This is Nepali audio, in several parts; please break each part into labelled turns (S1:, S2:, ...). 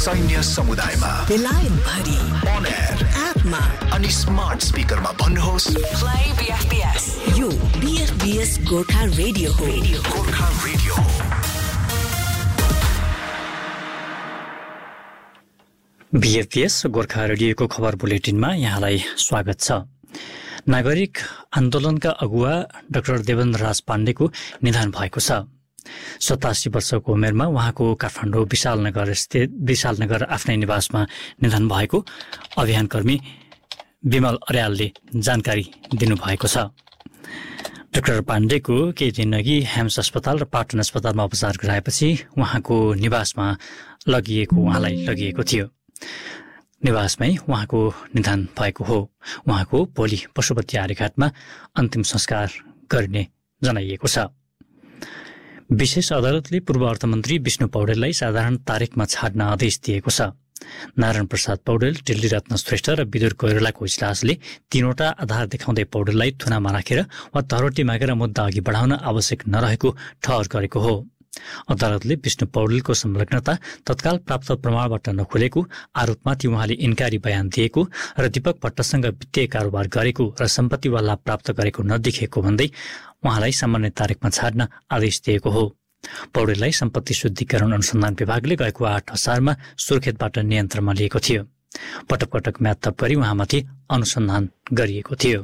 S1: सैन्य समुदायमा
S2: बेलायत भरि
S1: on air
S2: एपमा
S1: अनि स्मार्ट स्पिकरमा भन्नुहोस्
S2: Play BFBS. यो BFBS गोर्खा रेडियो हो.
S1: गोर्खा रेडियो हो.
S3: BFBS गोर्खा रेडियोको खबर बुलेटिनमा यहाँलाई स्वागत छ. नागरिक आन्दोलनका अगुवा डाक्टर देवेन्द्र राज पाण्डेको निधन भएको छ. 87 वर्षको उमेरमा उहाँको काठमाडौँ विशालनगर आफ्नै निवासमा निधन भएको अभियानकर्मी विमल अर्यालले जानकारी दिनुभएको छ. डाक्टर पाण्डेको केही दिन अघि हेम्स अस्पताल र पाटन अस्पतालमा उपचार गराएपछि उहाँलाई लगिएको थियो. निवासमै उहाँको निधन भएको हो. उहाँको भोलि पशुपति आर्यघाटमा अन्तिम संस्कार गरिने जनाइएको छ. विशेष अदालतले पूर्व अर्थमन्त्री विष्णु पौडेललाई साधारण तारिखमा छाड्न आदेश दिएको छ. नारायण प्रसाद पौडेल, टिल्ली रत्न श्रेष्ठ र विदुर कोइरालाको इजलासले तीनवटा आधार देखाउँदै पौडेललाई थुनामा राखेर वा तरोटी मागेर मुद्दा अघि बढाउन आवश्यक नरहेको ठहर गरेको हो. अदालतले विष्णु पौडेलको संलग्नता तत्काल प्राप्त प्रमाणबाट नखुलेको आरोपमाथि उहाँले इन्कारी बयान दिएको र दीपक भट्टसँग वित्तीय कारोबार गरेको र सम्पत्ति वा लाभ प्राप्त गरेको नदेखिएको भन्दै उहाँलाई सामान्य तारिखमा छाड्न आदेश दिएको हो. पौडेललाई सम्पत्ति शुद्धिकरण अनुसन्धान विभागले गएको 8 असारमा सुर्खेतबाट नियन्त्रणमा लिएको थियो. पटक पटक म्याद थप गरी उहाँमाथि अनुसन्धान गरिएको थियो.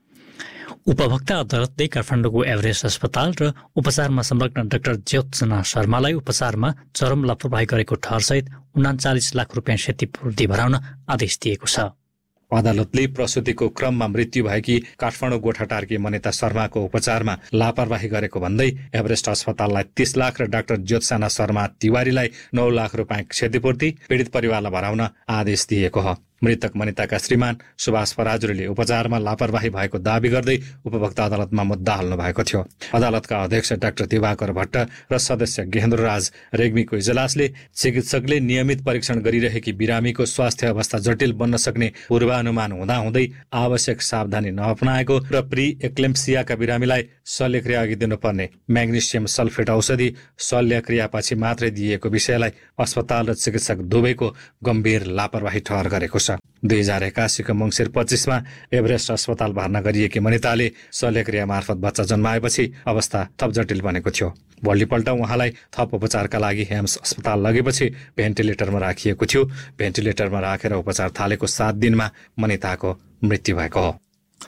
S3: उपभोक्ता अदालतले काठमाडौँको एभरेस्ट अस्पताल र उपचारमा संलग्न डाक्टर ज्योत्सना शर्मालाई उपचारमा चरम लापरवाही गरेको ठहरसहित 39 लाख रुपियाँ क्षतिपूर्ति भराउन आदेश दिएको छ.
S4: अदालतले प्रसुतिको क्रममा मृत्यु भएकी काठमाडौँ गोठाटारकी मनिता शर्माको उपचारमा लापरवाही गरेको भन्दै एभरेस्ट अस्पताललाई 30 लाख र डाक्टर ज्योत्सना शर्मा तिवारीलाई 9 लाख रुपियाँ क्षतिपूर्ति पीडित परिवारलाई भराउन आदेश दिएको हो. मृतक मनिताका श्रीमान सुभाष पराजुलीले उपचारमा लापरवाही भएको दावी गर्दै उपभोक्ता अदालतमा मुद्दा हाल्नु भएको थियो. अदालतका अध्यक्ष डाक्टर दिवाकर भट्ट र सदस्य गेहेन्द्रराज रेग्मीको इजलासले चिकित्सकले नियमित परीक्षण गरिरहेकी बिरामीको स्वास्थ्य अवस्था जटिल बन्न सक्ने पूर्वानुमान हुँदाहुँदै आवश्यक सावधानी नअपनाएको र प्री एक्लेम्सियाका बिरामीलाई शल्यक्रिया अघि दिनुपर्ने म्याग्नेसियम सल्फेट औषधि शल्यक्रियापछि मात्रै दिएको विषयलाई अस्पताल र चिकित्सक दुवैको गम्भीर लापरवाही ठहर गरेको छ. 2081 को मङ्सिर 25 मा एभरेस्ट अस्पताल भर्ना गरिएकी मनिताले शल्यक्रिया मार्फत बच्चा जन्माएपछि अवस्था थप जटिल बनेको थियो. भोलिपल्ट उहाँलाई थप उपचारका लागि हेम्स अस्पताल लगेपछि भेन्टिलेटरमा राखिएको थियो. भेन्टिलेटरमा राखेर उपचार थालेको 7 दिनमा मनिताको मृत्यु भएको हो.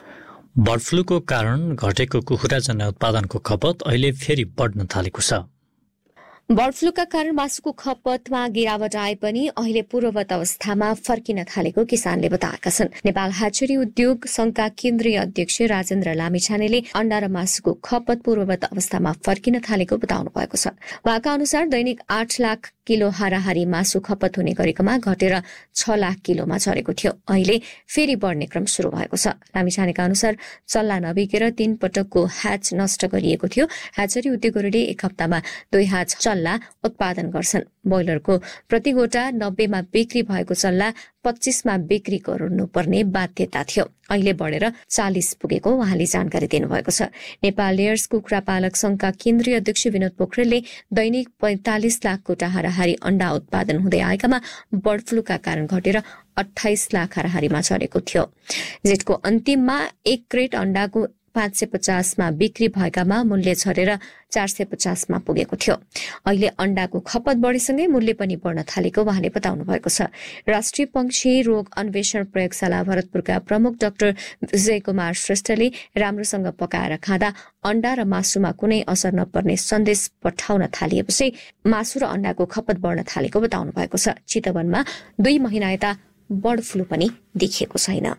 S3: बर्ड फ्लूको कारण घटेको कुखुराजन्य उत्पादनको खपत अहिले फेरि बढ्न थालेको छ.
S5: बर्ड फ्लूका कारण मासुको खपतमा गिरावट आए पनि अहिले पूर्ववत अवस्थामा फर्किन थालेको किसानले बताएका छन्. नेपाल ह्याचरी उद्योग संघका केन्द्रीय अध्यक्ष राजेन्द्र लामिछानेले अण्डा र मासुको खपत पूर्ववत अवस्थामा फर्किन थालेको बताउनु भएको छ. उहाँका अनुसार दैनिक 8 लाख किलो हाराहारी मासु खपत हुने गरेकोमा घटेर 6 लाख किलोमा झरेको थियो. अहिले फेरि बढ्ने क्रम शुरू भएको छ. लामिछानेका अनुसार चल्ला नबिकेर 3 पटकको ह्याच नष्ट गरिएको थियो. ह्याचरी उद्योगहरूले 1 हप्तामा 2 ह्याच चल्ला उत्पादन गर्छन्. ब्रोइलरको प्रति गोटा 90 मा बिक्री भएको चल्ला 25 मा बिक्री गर्नुपर्ने बाध्यता थियो. अहिले बढेर 40 पुगेको उहाँले जानकारी दिनुभएको छ. नेपाल लेयर्स कुखुरा पालक संघका केन्द्रीय अध्यक्ष विनोद पोखरेलले दैनिक 45 लाख गोटा हाराहारी अण्डा उत्पादन हुँदै आएकामा बर्ड फ्लूका कारण घटेर 28 लाख हाराहारीमा झरेको थियो. जेठको अन्तिममा 1 क्रेट अण्डाको 550 मा बिक्री भएकामा मूल्य झरेर 450 मा पुगेको थियो. अहिले अण्डाको खपत बढेसँगै मूल्य पनि बढ्न थालेको उहाँले बताउनु भएको छ. राष्ट्रिय पंक्षी रोग अन्वेषण प्रयोगशाला भरतपुरका प्रमुख डाक्टर विजय कुमार श्रेष्ठले राम्रोसँग पकाएर खाँदा अण्डा र मासुमा कुनै असर नपर्ने सन्देश पठाउन थालिएपछि मासु र अण्डाको खपत बढ्न थालेको बताउनु भएको छ. चितवनमा 2 महिना यता बर्ड फ्लू पनि देखिएको छैन.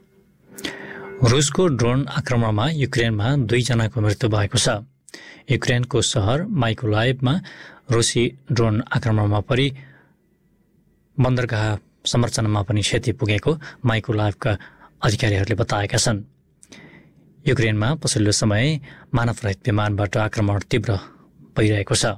S3: रुसको ड्रोन आक्रमणमा युक्रेनमा 2 जनाको मृत्यु भएको छ. युक्रेनको सहर माइकोलाइभमा रुसी ड्रोन आक्रमणमा परि बन्दरगाह संरचनामा पनि क्षति पुगेको माइकोलाइभका अधिकारीहरूले बताएका छन्. युक्रेनमा पछिल्लो समय मानवरहित विमानबाट आक्रमण तीव्र भइरहेको छ.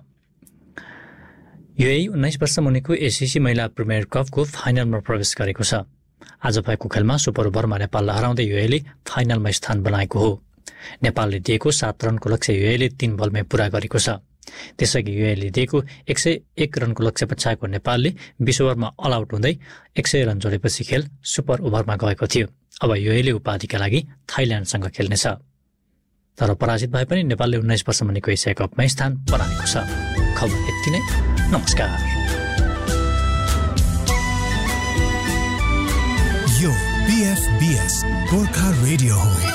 S3: युएई 19 वर्ष मुनिको एसिसी महिला प्रिमियर कपको फाइनलमा प्रवेश गरेको छ. आज भएको खेलमा सुपर ओभरमा नेपाललाई हराउँदै युएईले फाइनलमा स्थान बनाएको हो. नेपालले दिएको 7 रनको लक्ष्य युएईले 3 बलमै पूरा गरेको छ. त्यसअघि युएले दिएको 101 रनको लक्ष्य पछ्याएको नेपालले 20 ओभरमा अल आउट हुँदै 100 रन जोडेपछि खेल सुपर ओभरमा गएको थियो। अब युएले उपाधिका लागि थाइल्यान्डसँग खेल्नेछ। तर पराजित भए पनि नेपालले 19 वर्ष मुनिको एसिया कपमा स्थान बनाएको छ। खबर यति नै। नमस्कार।
S1: यो BFBS गोर्खा रेडियो हो।